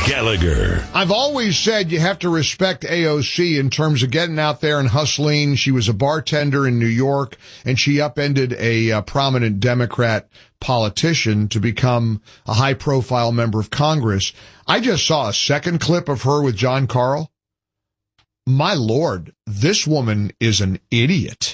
Gallagher. I've always said you have to respect AOC in terms of getting out there and hustling. She was a bartender in New York, and she upended a prominent Democrat politician to become a high-profile member of Congress. I just saw a second clip of her with John Karl. My Lord, this woman is an idiot.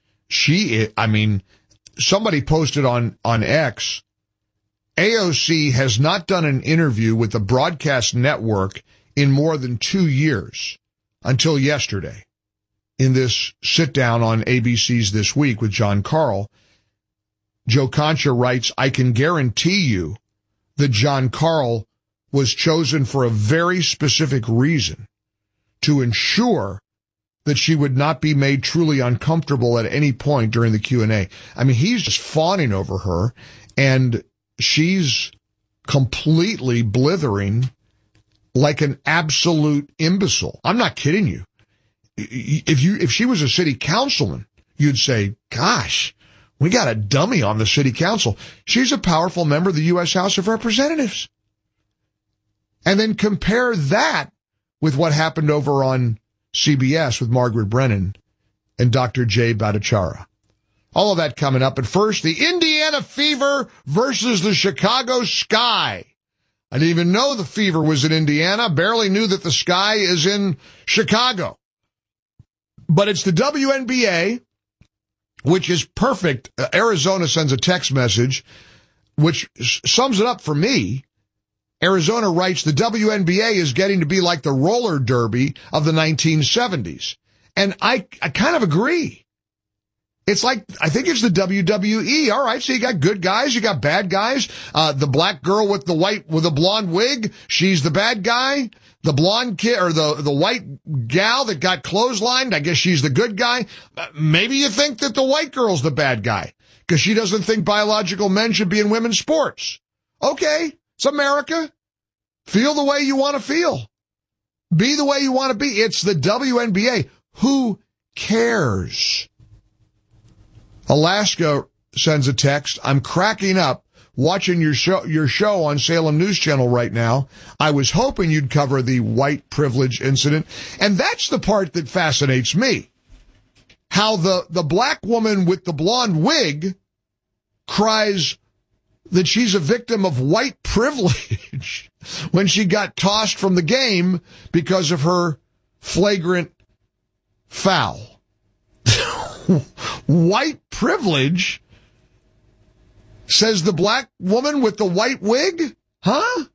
Somebody posted on X, AOC has not done an interview with the broadcast network in more than 2 years until yesterday in this sit-down on ABC's This Week with John Karl. Joe Concha writes, I can guarantee you that John Karl was chosen for a very specific reason, to ensure that she would not be made truly uncomfortable at any point during the Q&A. I mean, he's just fawning over her, and she's completely blithering like an absolute imbecile. I'm not kidding you. If she was a city councilman, you'd say, gosh, we got a dummy on the city council. She's a powerful member of the U.S. House of Representatives. And then compare that with what happened over on CBS with Margaret Brennan and Dr. Jay Bhattacharya. All of that coming up. But first, the Indiana Fever versus the Chicago Sky. I didn't even know the Fever was in Indiana. Barely knew that the Sky is in Chicago. But it's the WNBA, which is perfect. Arizona sends a text message, which sums it up for me. Arizona writes, the WNBA is getting to be like the roller derby of the 1970s. And I kind of agree. It's like, I think it's the WWE. All right, so you got good guys, you got bad guys. The black girl with the blonde wig, she's the bad guy. The blonde kid, or the white gal that got clotheslined, I guess she's the good guy. Maybe you think that the white girl's the bad guy, because she doesn't think biological men should be in women's sports. Okay, it's America. Feel the way you want to feel. Be the way you want to be. It's the WNBA. Who cares? Alaska sends a text. I'm cracking up watching your show on Salem News Channel right now. I was hoping you'd cover the white privilege incident. And that's the part that fascinates me. How the black woman with the blonde wig cries that she's a victim of white privilege when she got tossed from the game because of her flagrant foul. White privilege, says the black woman with the white wig? Huh?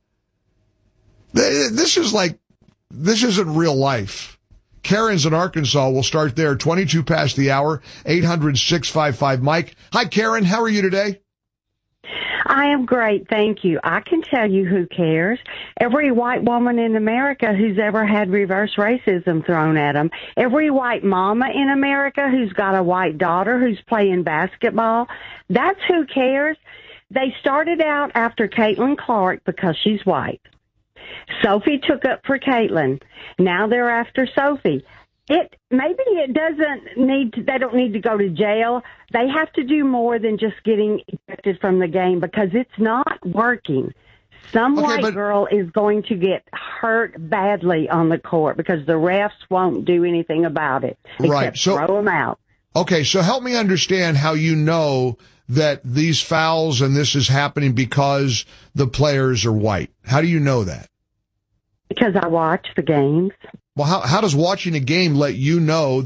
This isn't real life. Karen's in Arkansas. We'll start there. 22 past the hour, 800-655-MIKE. Hi, Karen. How are you today? I am great, thank you. I can tell you who cares. Every white woman in America who's ever had reverse racism thrown at them. Every white mama in America who's got a white daughter who's playing basketball. That's who cares. They started out after Caitlin Clark because she's white. Sophie took up for Caitlin. Now they're after Sophie. They don't need to go to jail. They have to do more than just getting ejected from the game, because it's not working. Some white girl is going to get hurt badly on the court because the refs won't do anything about it. Right. So throw them out. Okay, so help me understand how you know that these fouls and this is happening because the players are white. How do you know that? Because I watch the games. Well, how does watching a game let you know